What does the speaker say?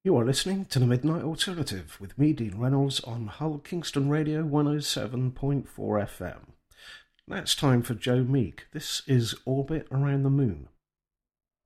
You are listening to the Midnight Alternative with me, Dean Reynolds, on Hull Kingston Radio 107.4 FM. Now it's time for Joe Meek. This is Orbit Around the Moon.